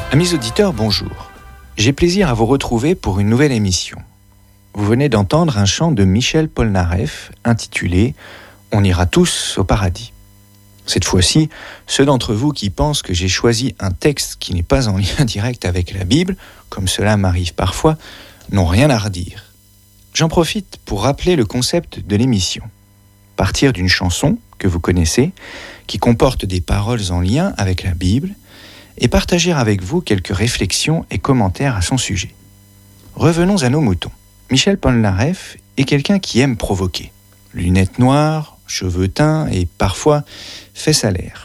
Amis auditeurs, bonjour. J'ai plaisir à vous retrouver pour une nouvelle émission. Vous venez d'entendre un chant de Michel Polnareff intitulé « On ira tous au paradis ». Cette fois-ci, ceux d'entre vous qui pensent que j'ai choisi un texte qui n'est pas en lien direct avec la Bible, comme cela m'arrive parfois, n'ont rien à redire. J'en profite pour rappeler le concept de l'émission. Partir d'une chanson que vous connaissez, qui comporte des paroles en lien avec la Bible, et partager avec vous quelques réflexions et commentaires à son sujet. Revenons à nos moutons. Michel Polnareff est quelqu'un qui aime provoquer. Lunettes noires, cheveux teints et parfois fesses à l'air.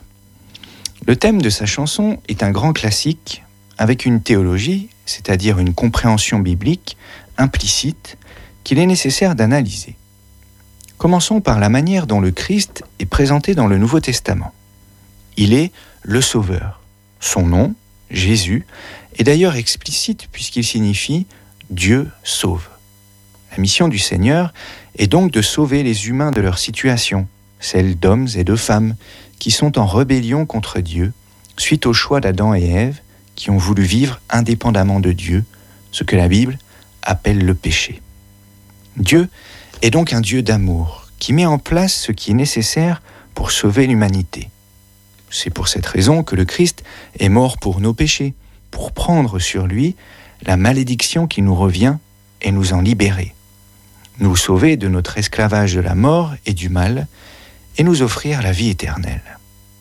Le thème de sa chanson est un grand classique avec une théologie, c'est-à-dire une compréhension biblique implicite qu'il est nécessaire d'analyser. Commençons par la manière dont le Christ est présenté dans le Nouveau Testament. Il est le Sauveur. Son nom, Jésus, est d'ailleurs explicite puisqu'il signifie « Dieu sauve ». La mission du Seigneur est donc de sauver les humains de leur situation, celle d'hommes et de femmes qui sont en rébellion contre Dieu, suite au choix d'Adam et Ève, qui ont voulu vivre indépendamment de Dieu, ce que la Bible appelle le péché. Dieu est donc un Dieu d'amour, qui met en place ce qui est nécessaire pour sauver l'humanité. C'est pour cette raison que le Christ est mort pour nos péchés, pour prendre sur lui la malédiction qui nous revient et nous en libérer, nous sauver de notre esclavage de la mort et du mal et nous offrir la vie éternelle.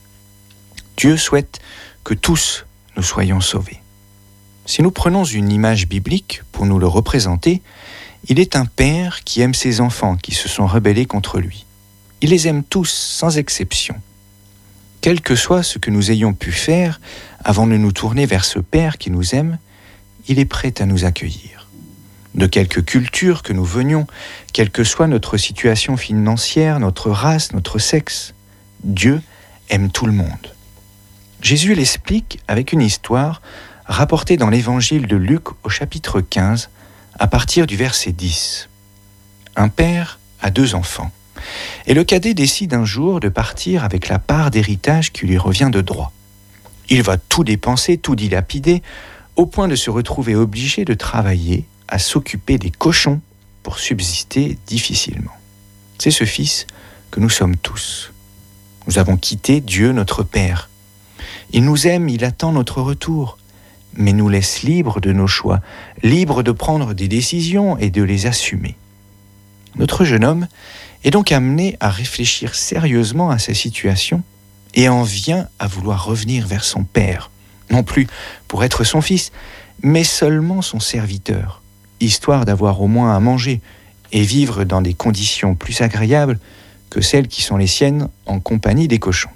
Dieu souhaite que tous nous soyons sauvés. Si nous prenons une image biblique pour nous le représenter, il est un père qui aime ses enfants qui se sont rebellés contre lui. Il les aime tous sans exception. Quel que soit ce que nous ayons pu faire avant de nous tourner vers ce Père qui nous aime, il est prêt à nous accueillir. De quelque culture que nous venions, quelle que soit notre situation financière, notre race, notre sexe, Dieu aime tout le monde. Jésus l'explique avec une histoire rapportée dans l'évangile de Luc au chapitre 15, à partir du verset 10. Un père a 2 enfants. Et le cadet décide un jour de partir avec la part d'héritage qui lui revient de droit. Il va tout dépenser, tout dilapider, au point de se retrouver obligé de travailler à s'occuper des cochons pour subsister difficilement. C'est ce fils que nous sommes tous. Nous avons quitté Dieu notre Père. Il nous aime, il attend notre retour, mais nous laisse libres de nos choix, libres de prendre des décisions et de les assumer. Notre jeune homme est donc amené à réfléchir sérieusement à sa situation et en vient à vouloir revenir vers son père, non plus pour être son fils, mais seulement son serviteur, histoire d'avoir au moins à manger et vivre dans des conditions plus agréables que celles qui sont les siennes en compagnie des cochons.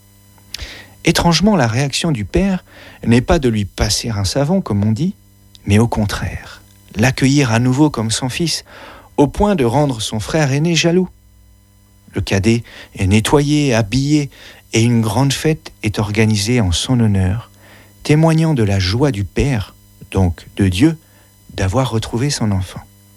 Étrangement, la réaction du père n'est pas de lui passer un savon, comme on dit, mais au contraire, l'accueillir à nouveau comme son fils, au point de rendre son frère aîné jaloux. Le cadet est nettoyé, habillé, et une grande fête est organisée en son honneur, témoignant de la joie du Père, donc de Dieu, d'avoir retrouvé son enfant.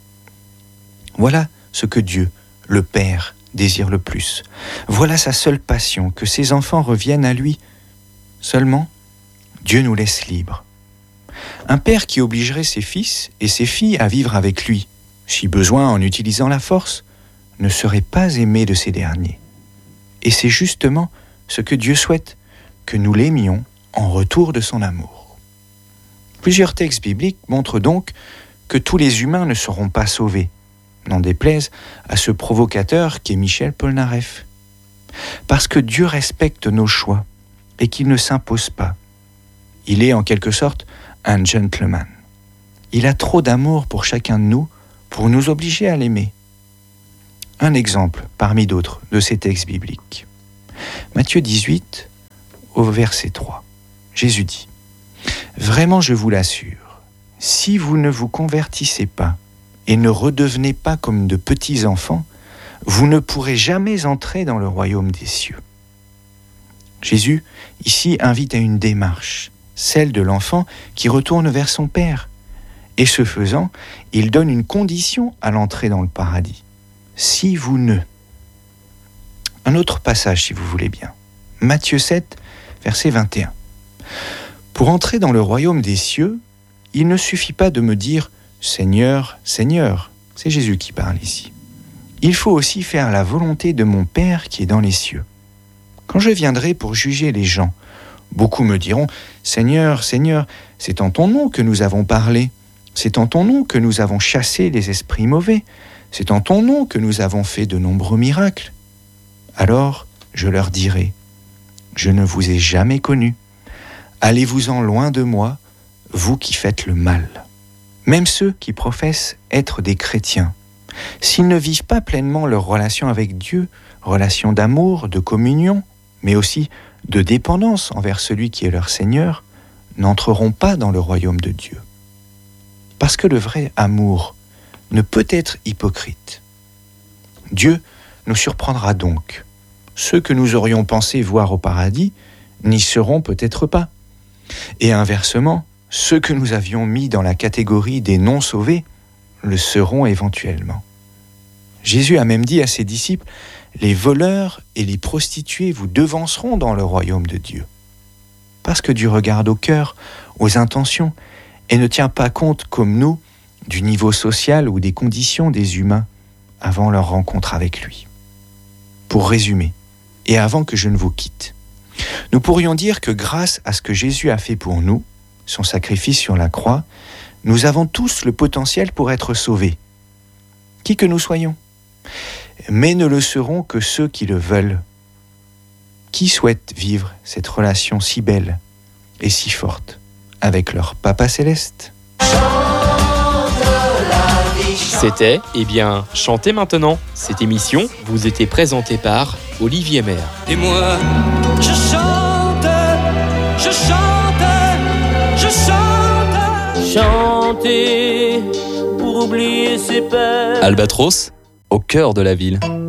Voilà ce que Dieu, le Père, désire le plus. Voilà sa seule passion, que ses enfants reviennent à lui. Seulement, Dieu nous laisse libres. Un père qui obligerait ses fils et ses filles à vivre avec lui, si besoin en utilisant la force, ne serait pas aimé de ces derniers. Et c'est justement ce que Dieu souhaite, que nous l'aimions en retour de son amour. Plusieurs textes bibliques montrent donc que tous les humains ne seront pas sauvés, n'en déplaise à ce provocateur qu'est Michel Polnareff. Parce que Dieu respecte nos choix et qu'il ne s'impose pas. Il est en quelque sorte un gentleman. Il a trop d'amour pour chacun de nous pour nous obliger à l'aimer. Un exemple parmi d'autres de ces textes bibliques. Matthieu 18, au verset 3. Jésus dit « Vraiment, je vous l'assure, si vous ne vous convertissez pas et ne redevenez pas comme de petits enfants, vous ne pourrez jamais entrer dans le royaume des cieux. » Jésus, ici, invite à une démarche, celle de l'enfant qui retourne vers son Père. Et ce faisant, il donne une condition à l'entrée dans le paradis. Si vous ne. Un autre passage, si vous voulez bien. Matthieu 7, verset 21. Pour entrer dans le royaume des cieux, il ne suffit pas de me dire « Seigneur, Seigneur », c'est Jésus qui parle ici. Il faut aussi faire la volonté de mon Père qui est dans les cieux. Quand je viendrai pour juger les gens, beaucoup me diront « Seigneur, Seigneur, c'est en ton nom que nous avons parlé, c'est en ton nom que nous avons chassé les esprits mauvais, c'est en ton nom que nous avons fait de nombreux miracles. » Alors je leur dirai « Je ne vous ai jamais connus. Allez-vous-en loin de moi, vous qui faites le mal. » Même ceux qui professent être des chrétiens, s'ils ne vivent pas pleinement leur relation avec Dieu, relation d'amour, de communion, mais aussi de dépendance envers celui qui est leur Seigneur, n'entreront pas dans le royaume de Dieu. Parce que le vrai amour ne peut être hypocrite. Dieu nous surprendra donc. Ceux que nous aurions pensé voir au paradis n'y seront peut-être pas. Et inversement, ceux que nous avions mis dans la catégorie des non-sauvés le seront éventuellement. Jésus a même dit à ses disciples « Les voleurs et les prostituées vous devanceront dans le royaume de Dieu. » Parce que Dieu regarde au cœur, aux intentions, et ne tient pas compte, comme nous, du niveau social ou des conditions des humains avant leur rencontre avec lui. Pour résumer, et avant que je ne vous quitte, nous pourrions dire que grâce à ce que Jésus a fait pour nous, son sacrifice sur la croix, nous avons tous le potentiel pour être sauvés, qui que nous soyons. Mais ne le seront que ceux qui le veulent. Qui souhaitent vivre cette relation si belle et si forte avec leur Papa Céleste? C'était Chantez maintenant. Cette émission vous était présentée par Olivier Maire. Et moi, je chante, je chante, je chante. Chanter pour oublier ses peines. Albatros, au cœur de la ville.